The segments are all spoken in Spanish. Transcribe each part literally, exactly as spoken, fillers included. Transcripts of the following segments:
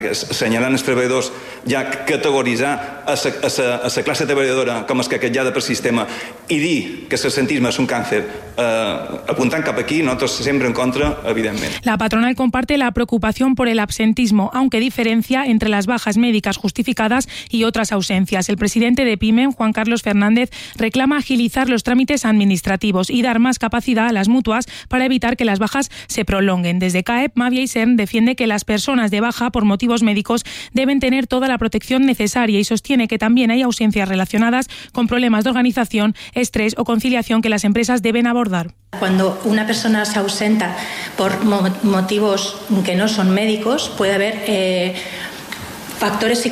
Assenyalant els treballadors, ja categoritzar a la classe treballadora com a escaquejada per sistema i dir que l'absentisme és un càncer, eh, apuntant cap aquí, nosotros siempre en contra, evidentemente. La patronal comparte la preocupación por el absentismo, aunque diferencia entre las bajas médicas justificadas y otras ausencias. El presidente de PYME, Juan Carlos Fernández, reclama agilizar los trámites administrativos y dar más capacidad a las mutuas para evitar que las bajas se prolonguen. Desde CAEP, Mavia Isern defiende que las personas de baja por motivos médicos deben tener toda la protección necesaria y sostiene que también hay ausencias relacionadas con problemas de organización, estrés o conciliación que las empresas deben abordar. Cuando una persona se ausenta por motivos que no son médicos, puede haber eh, factores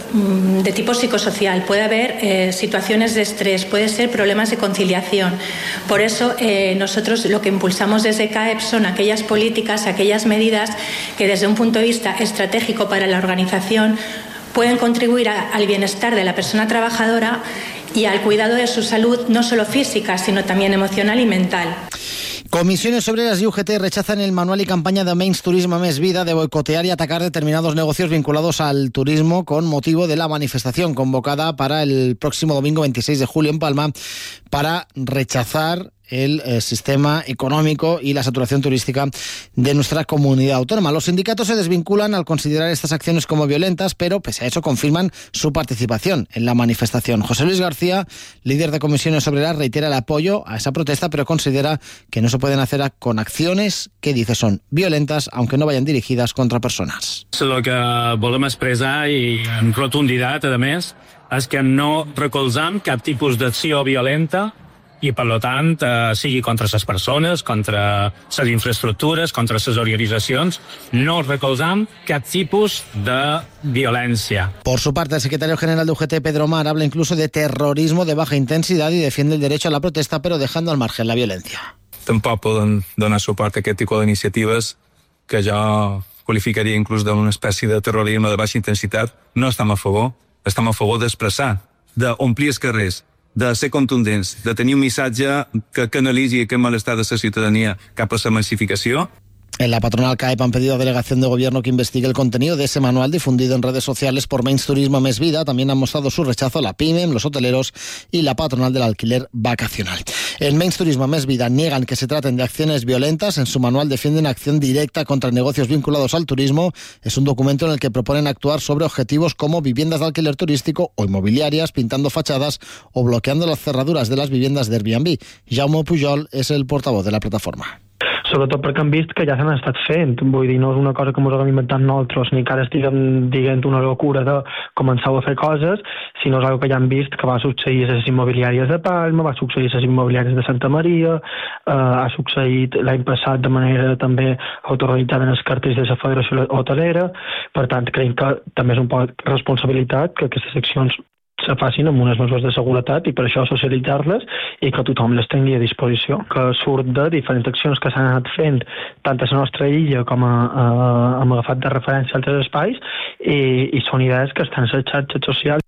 de tipo psicosocial, puede haber eh, situaciones de estrés, puede ser problemas de conciliación. Por eso eh, nosotros lo que impulsamos desde CAEP son aquellas políticas, aquellas medidas que desde un punto de vista estratégico para la organización pueden contribuir a, al bienestar de la persona trabajadora y al cuidado de su salud, no solo física, sino también emocional y mental. Comisiones Obreras y U G T rechazan el manual y campaña de Menys Turisme Més Vida de boicotear y atacar determinados negocios vinculados al turismo con motivo de la manifestación convocada para el próximo domingo veintiséis de julio en Palma para rechazar el eh, sistema económico y la saturación turística de nuestra comunidad autónoma. Los sindicatos se desvinculan al considerar estas acciones como violentas, pero pese a eso confirman su participación en la manifestación. José Luis García, líder de Comisiones Obreras, reitera el apoyo a esa protesta, pero considera que no se pueden hacer con acciones que dice son violentas, aunque no vayan dirigidas contra personas. El que volem expressar i en rotunditat, a més, és que no recolzam cap tipus d'acció violenta i, per tant, eh, sigui contra les persones, contra les infraestructures, contra les organitzacions. No recolzam cap tipus de violencia. Por su parte, el secretario general de U G T, Pedro Mar, habla incluso de terrorismo de baja intensidad y defiende el derecho a la protesta, pero dejando al margen la violencia. Tampoc poden donar suport a aquest tipus d'iniciatives que jo qualificaria inclús d'una espècie de terrorisme de baixa intensitat. No estem a favor. Estem a favor d'expressar, d'omplir els carrers, de ser contundents, de tenir un missatge que canalitzi aquest malestar de la ciutadania cap a la massificació. En la patronal CAEP han pedido a Delegación de Gobierno que investigue el contenido de ese manual difundido en redes sociales por Menys Turisme Més Vida. También han mostrado su rechazo a la PYME, los hoteleros y la patronal del alquiler vacacional. En Menys Turisme Més Vida niegan que se traten de acciones violentas. En su manual defienden acción directa contra negocios vinculados al turismo. Es un documento en el que proponen actuar sobre objetivos como viviendas de alquiler turístico o inmobiliarias, pintando fachadas o bloqueando las cerraduras de las viviendas de Airbnb. Jaume Pujol es el portavoz de la plataforma. Sobretot perquè han vist que ja s'han estat fent. Vull dir, no és una cosa que ens haguem inventat nosaltres, ni que ara estiguem dient una locura de començar a fer coses, sinó és una que ja han vist que va succeir a les immobiliàries de Palma, va succeir a les immobiliàries de Santa Maria, eh, ha succeït l'any passat de manera també autorganitzada en els cartells de la Federació Hotelera. Per tant, creiem que també és un poc responsabilitat que aquestes accions se facin amb unes mesures de seguretat i per això socialitzar-les i que tothom les tingui a disposició, que surt de diferents accions que s'han anat fent tant a la nostra illa com a, a, hem agafat de referència a altres espais i, i són idees que estan a les xarxes socials.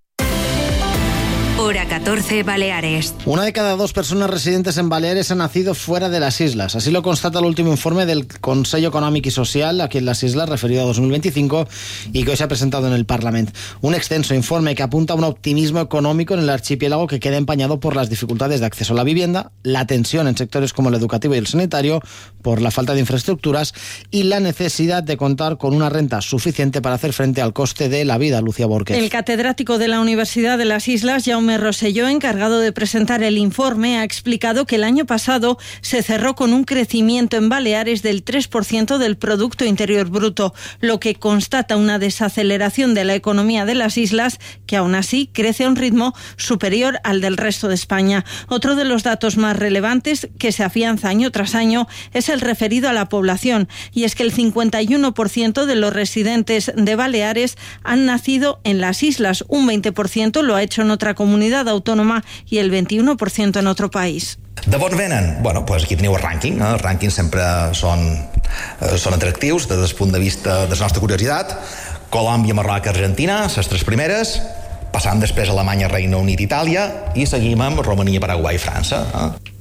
Hora catorce, Baleares. Una de cada dos personas residentes en Baleares ha nacido fuera de las islas. Así lo constata el último informe del Consejo Económico y Social aquí en las islas, referido a dos mil veinticinco, y que hoy se ha presentado en el Parlamento. Un extenso informe que apunta a un optimismo económico en el archipiélago que queda empañado por las dificultades de acceso a la vivienda, la tensión en sectores como el educativo y el sanitario, por la falta de infraestructuras y la necesidad de contar con una renta suficiente para hacer frente al coste de la vida. Lucía Borges. El catedrático de la Universidad de las Islas, Jaume Rosselló, encargado de presentar el informe, ha explicado que el año pasado se cerró con un crecimiento en Baleares del tres por ciento del Producto Interior Bruto, lo que constata una desaceleración de la economía de las islas, que aún así crece a un ritmo superior al del resto de España. Otro de los datos más relevantes que se afianza año tras año es el referido a la población, y es que el cincuenta y uno por ciento de los residentes de Baleares han nacido en las islas, un veinte por ciento lo ha hecho en otra comunidad autónoma y el veintiuno por ciento en otro país. De on venen? Bueno, pues aquí teniu el rànquing. Eh? Els rànquings sempre són, eh, són atractius des del punt de vista de la nostra curiositat. Colòmbia, Marroc, Argentina, les tres primeres. Passam després a Alemanya, Regne Unit, Itàlia i seguim amb Romania, Paraguai i França. Eh?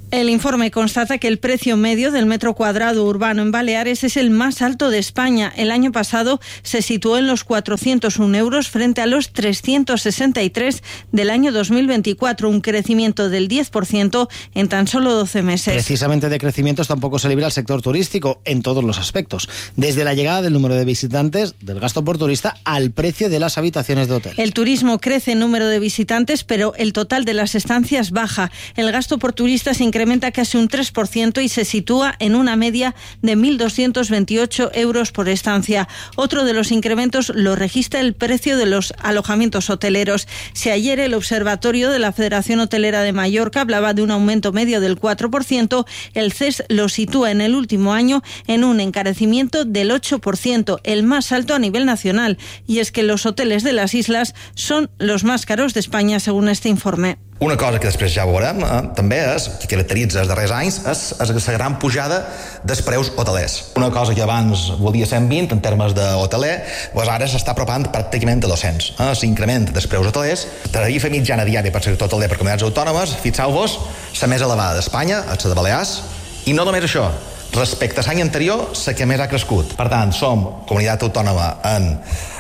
El informe constata que el precio medio del metro cuadrado urbano en Baleares es el más alto de España. El año pasado se situó en los cuatrocientos un euros frente a los trescientos sesenta y tres del año dos mil veinticuatro, un crecimiento del diez por ciento en tan solo doce meses. Precisamente de crecimientos tampoco se libra el sector turístico en todos los aspectos, desde la llegada del número de visitantes, del gasto por turista, al precio de las habitaciones de hotel. El turismo crece en número de visitantes, pero el total de las estancias baja. El gasto por turista se incrementa casi un tres por ciento y se sitúa en una media de mil doscientos veintiocho euros por estancia. Otro de los incrementos lo registra el precio de los alojamientos hoteleros. Si ayer el Observatorio de la Federación Hotelera de Mallorca hablaba de un aumento medio del cuatro por ciento, el C E S lo sitúa en el último año en un encarecimiento del ocho por ciento, el más alto a nivel nacional. Y es que los hoteles de las islas son los más caros de España, según este informe. Una cosa que després ja veurem eh, també és, que caracteritza els darrers anys, és, és la gran pujada dels preus hotelers. Una cosa que abans volia cent vint en termes d'hoteler, doncs ara s'està apropant pràcticament a dos-cents. Eh? L'increment dels preus hotelers, tarifa mitjana diària per sector hoteler per comunitats autònomes, fixeu-vos, la més elevada d'Espanya, és la de Balears, i no només això, respecte a l'any anterior, la que més ha crescut. Per tant, som comunitat autònoma en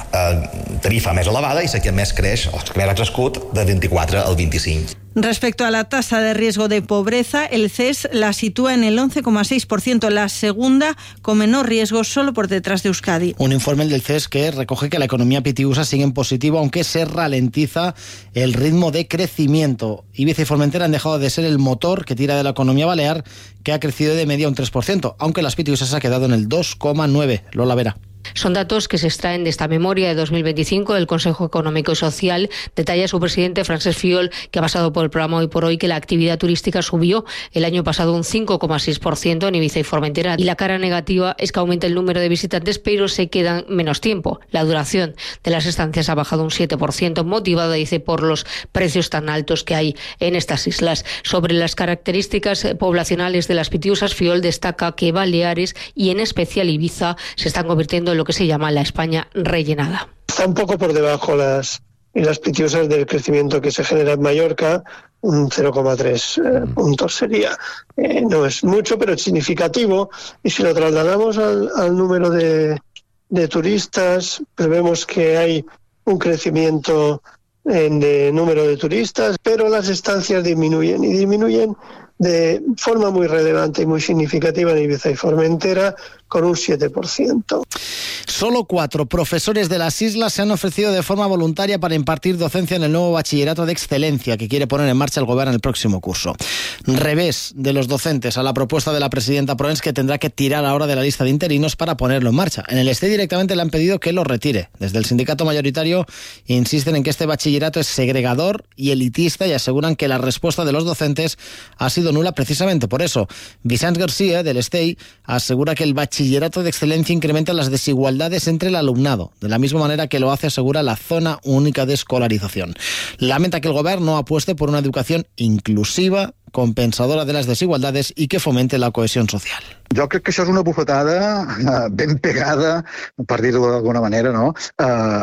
eh, tarifa més elevada i la que més creix, o que més ha crescut, de vint-i-quatre al vint-i-cinc. Respecto a la tasa de riesgo de pobreza, el C E S la sitúa en el once coma seis por ciento, la segunda con menor riesgo solo por detrás de Euskadi. Un informe del C E S que recoge que la economía pitiusa sigue en positivo, aunque se ralentiza el ritmo de crecimiento. Ibiza y Formentera han dejado de ser el motor que tira de la economía balear, que ha crecido de media un tres por ciento, aunque las pitiusas ha quedado en el dos coma nueve por ciento. Lola Vera. Son datos que se extraen de esta memoria de dos mil veinticinco del Consejo Económico y Social. Detalla su presidente, Francesc Fiol, que ha pasado por el programa Hoy por Hoy, que la actividad turística subió el año pasado un cinco coma seis por ciento en Ibiza y Formentera. Y la cara negativa es que aumenta el número de visitantes, pero se quedan menos tiempo. La duración de las estancias ha bajado un siete por ciento, motivada, dice, por los precios tan altos que hay en estas islas. Sobre las características poblacionales de las pitiusas, Fiol destaca que Baleares y en especial Ibiza se están convirtiendo en lo que se llama la España rellenada. Está un poco por debajo las, y las pitiusas del crecimiento que se genera en Mallorca, un cero coma tres eh, puntos sería. Eh, no es mucho, pero es significativo. Y si lo trasladamos al, al número de, de turistas, pues vemos que hay un crecimiento en de número de turistas, pero las estancias disminuyen y disminuyen de forma muy relevante y muy significativa en Ibiza y Formentera, con un siete por ciento. Solo cuatro profesores de las islas se han ofrecido de forma voluntaria para impartir docencia en el nuevo bachillerato de excelencia que quiere poner en marcha el gobierno en el próximo curso. Revés de los docentes a la propuesta de la presidenta Proens, que tendrá que tirar ahora de la lista de interinos para ponerlo en marcha. En el Estado directamente le han pedido que lo retire. Desde el sindicato mayoritario insisten en que este bachillerato es segregador y elitista y aseguran que la respuesta de los docentes ha sido nula precisamente por eso. Vicente García, del Estey, asegura que el bachillerato de excelencia incrementa las desigualdades entre el alumnado, de la misma manera que lo hace, asegura, la zona única de escolarización. Lamenta que el gobierno apueste por una educación inclusiva, compensadora de las desigualdades i que fomente la cohesió social. Jo crec que això és una bufetada eh, ben pegada, per dir-ho d'alguna manera, no? eh,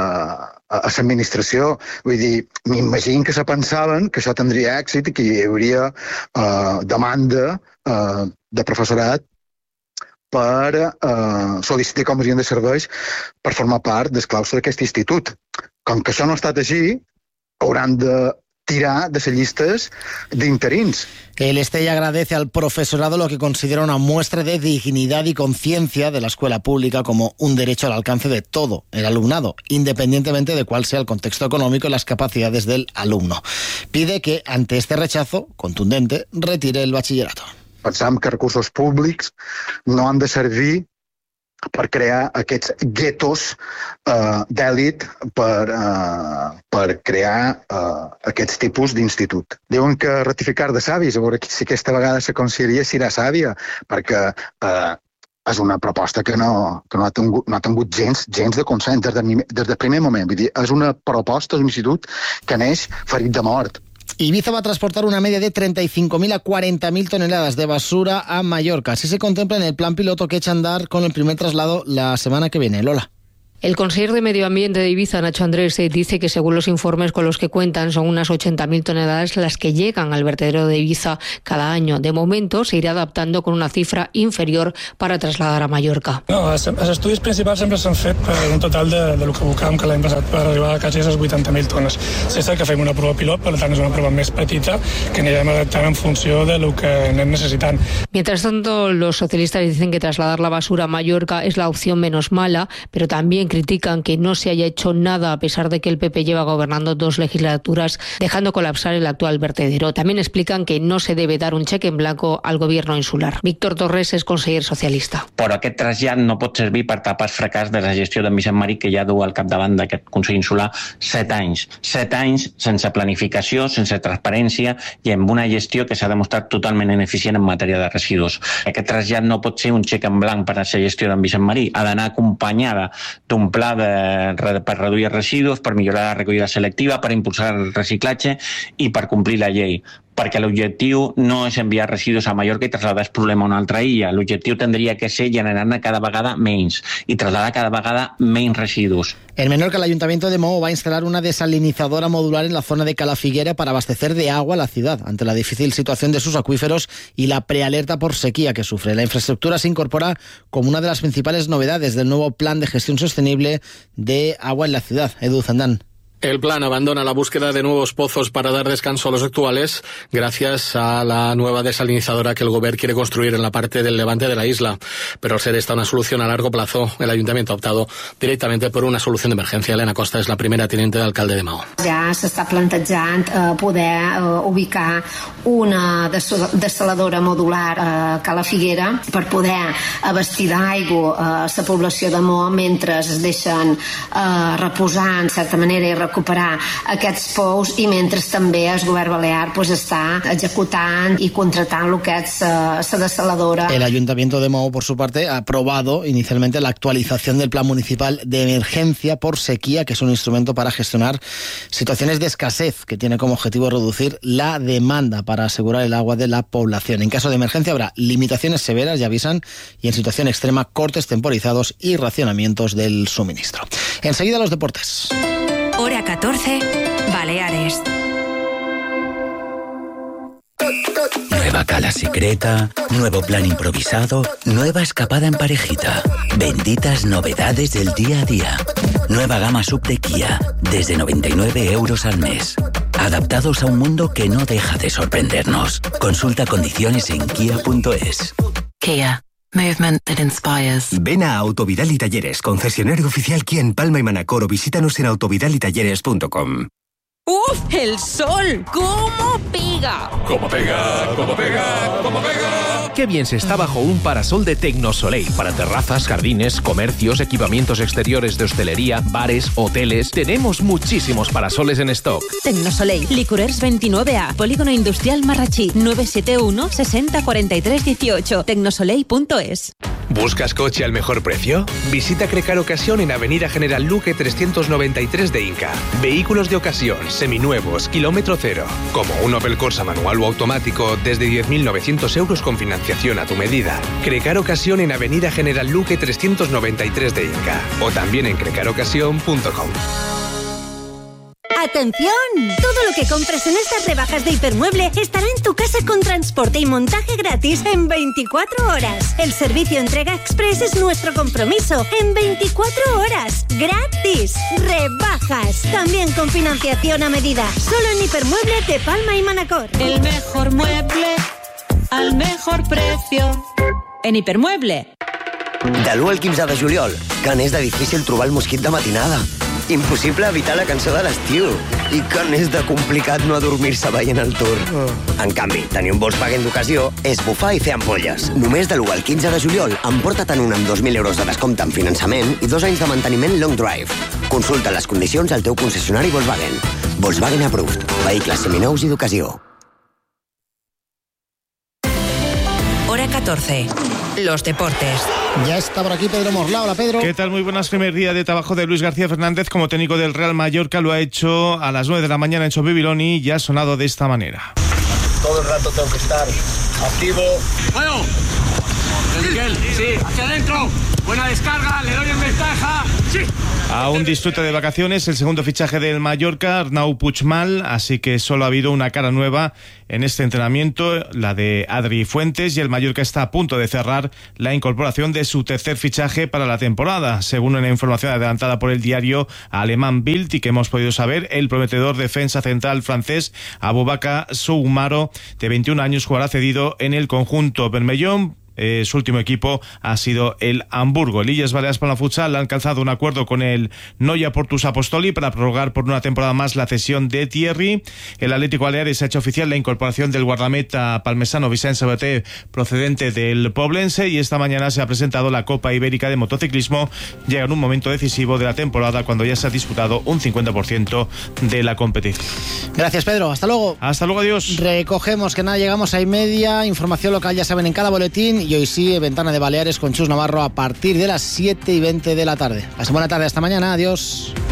a l'administració. Vull dir, m'imagino que se pensaven que això tindria èxit i que hi hauria eh, demanda eh, de professorat per eh, sol·licitar comissió de serveis per formar part del claustre d'aquest institut. Com que això no ha estat així, hauran de tirar de las listas de interins. El Estella agradece al profesorado lo que considera una muestra de dignidad y conciencia de la escuela pública como un derecho al alcance de todo el alumnado, independientemente de cuál sea el contexto económico y las capacidades del alumno. Pide que, ante este rechazo contundente, retire el bachillerato. Pensam que recursos públics no han de servir per crear aquests guetos eh, d'èlit, per, eh, per crear eh, aquests tipus d'institut. Diuen que ratificar de savis, a veure si aquesta vegada la conselleria serà sàvia, perquè eh, és una proposta que no, que no, ha tingut, no ha tingut gens, gens de consens des, de, des del primer moment. Vull dir, és una proposta, és un institut que neix ferit de mort. Ibiza va a transportar una media de treinta y cinco mil a cuarenta mil toneladas de basura a Mallorca. Así se contempla en el plan piloto que echa a andar con el primer traslado la semana que viene. Lola. El consejero de Medio Ambiente de Ibiza, Nacho Andrés, dice que según los informes con los que cuentan son unas ochenta mil toneladas las que llegan al vertedero de Ibiza cada año. De momento se irá adaptando con una cifra inferior para trasladar a Mallorca. No, els, els estudis principals sempre s'han fet per un total de, de lo que buscàvem que l'any passat per arribar a quasi a les vuitanta mil tones. És cert que fem una prova pilot, per tant és una prova més petita que anirem adaptant en funció de lo que anem necessitant. Mientras tanto, los socialistas dicen que trasladar la basura a Mallorca es la opción menos mala, pero también critican que no se haya hecho nada a pesar de que el P P lleva gobernando dos legislaturas, dejando colapsar el actual vertedero. También explican que no se debe dar un cheque en blanco al gobierno insular. Víctor Torres es conseller socialista. Però aquest trasllat no pot servir per tapar el fracàs de la gestió d'en Vicent Marí, que ja du al capdavant d'aquest Consell Insular set anys. Set anys sense planificació, sense transparència i amb una gestió que s'ha demostrat totalment ineficient en matèria de residus. Aquest trasllat no pot ser un xec en blanc per a la gestió d'en Vicent Marí. Ha d'anar acompanyada d'un pla de, per reduir residus, per millorar la recollida selectiva, per impulsar el reciclatge i per complir la llei. Perquè l'objectiu no és enviar residus a Mallorca i traslladar el problema a una altra illa. L'objectiu tendria que ser generar-ne cada vegada menys i trasladar cada vegada menys residus. En Menorca, el Ayuntamiento de Maó va a instalar una desalinizadora modular en la zona de Calafiguera para abastecer de agua a la ciudad, ante la difícil situación de sus acuíferos y la prealerta por sequía que sufre. La infraestructura se incorpora como una de las principales novedades del nuevo Plan de Gestión Sostenible de Agua en la ciudad. Edu Zandán. El plan abandona la búsqueda de nuevos pozos para dar descanso a los actuales gracias a la nueva desalinizadora que el Gobierno quiere construir en la parte del levante de la isla. Pero al ser esta una solución a largo plazo, el Ayuntamiento ha optado directamente por una solución de emergencia. Elena Costa és la primera tinente d'alcalde de Maó. Ja s'està plantejant eh, poder eh, ubicar una desaladora modular a Cala Figuera per poder abastir d'aigua a la població de Maó mentre es deixen eh, reposar en certa manera i recuperar aquests pous i mentre també el govern balear pues, està ejecutant y contratant lo que es uh, la desaladora. El Ayuntamiento de Maó, por su parte, ha aprobado inicialmente la actualización del Plan Municipal de Emergencia por Sequía, que es un instrumento para gestionar situaciones de escasez que tiene como objetivo reducir la demanda para asegurar el agua de la población. En caso de emergencia habrá limitaciones severas, ya avisan, y en situación extrema cortes temporizados y racionamientos del suministro. Enseguida los deportes. Hora catorce, Baleares. Nueva cala secreta, nuevo plan improvisado, nueva escapada en parejita. Benditas novedades del día a día. Nueva gama sub de Kia, desde noventa y nueve euros al mes. Adaptados a un mundo que no deja de sorprendernos. Consulta condiciones en kia punto es. Kia. Movement that inspires. Ven a Autovidal y Talleres, concesionario oficial Kia en Palma y Manacor, o visítanos en autovidal y talleres punto com. ¡Uf! ¡El sol! ¿Cómo pega? ¿Cómo pega? ¿Cómo pega? ¿Cómo pega? Qué bien se está bajo un parasol de Tecnosoleil para terrazas, jardines, comercios, equipamientos exteriores de hostelería, bares, hoteles. Tenemos muchísimos parasoles en stock. Tecnosoleil, Licorers veintinueve A, Polígono Industrial Marrachí, nueve siete uno, sesenta, cuarenta y tres, dieciocho, tecnosoleil punto es. ¿Buscas coche al mejor precio? Visita Crecar Ocasión en Avenida General Luque trescientos noventa y tres de Inca. Vehículos de ocasión, seminuevos, kilómetro cero, como un Opel Corsa manual o automático desde diez mil novecientos euros con financiación a tu medida. Crecar Ocasión en Avenida General Luque trescientos noventa y tres de Inca o también en crecar ocasión punto com. ¡Atención! Todo lo que compres en estas rebajas de Hipermueble estará en tu casa con transporte y montaje gratis en veinticuatro horas. El servicio entrega express es nuestro compromiso. En veinticuatro horas. ¡Gratis! ¡Rebajas! También con financiación a medida. Solo en Hipermueble de Palma y Manacor. El mejor mueble al mejor precio. En Hipermueble. De l'u al quinze de juliol, que n'és de difícil trobar el mosquit de matinada. Impossible evitar la cançó de l'estiu. I que n'és de complicat no adormir-se veient el tour. En canvi, tenir un Volkswagen d'ocasió és bufar i fer ampolles. Només de l'u al quinze de juliol, emporta't en un amb dos mil euros de descompte en finançament i dos anys de manteniment long drive. Consulta les condicions al teu concessionari Volkswagen. Volkswagen Approved. Vehicles seminous i d'ocasió. Hora catorce. Los deportes. Ya está por aquí Pedro Morla. Hola, Pedro. ¿Qué tal? Muy buenas. Primer día de trabajo de Luis García Fernández como técnico del Real Mallorca. Lo ha hecho a las nueve de la mañana en Xavi Biloni y ha sonado de esta manera. Todo el rato tengo que estar activo. Bueno, Miguel, sí, hacia adentro. Buena descarga, le doy en ventaja. Sí. Aún disfruta de vacaciones el segundo fichaje del Mallorca, Arnau Puigmal, así que solo ha habido una cara nueva en este entrenamiento, la de Adri Fuentes, y el Mallorca está a punto de cerrar la incorporación de su tercer fichaje para la temporada. Según una información adelantada por el diario alemán Bild y que hemos podido saber, el prometedor defensa central francés Aboubakar Soumaro, de veintiún años, jugará cedido en el conjunto bermellón. Eh, su último equipo ha sido el Hamburgo. El Illes Balears Palma Futsal ha alcanzado un acuerdo con el Noia Portus Apostoli para prorrogar por una temporada más la cesión de Thierry. El Atlético Baleares ha hecho oficial la incorporación del guardameta palmesano Vicent Sabater, procedente del Poblense, y esta mañana se ha presentado la Copa Ibérica de Motociclismo. Llega en un momento decisivo de la temporada cuando ya se ha disputado un cincuenta por ciento de la competición. Gracias, Pedro. Hasta luego. Hasta luego, adiós. Recogemos que nada, llegamos a y media. Información local, ya saben, en cada boletín. Y hoy sí, Ventana de Baleares con Chus Navarro a partir de las siete y veinte de la tarde. Pasen buena tarde, hasta mañana, adiós.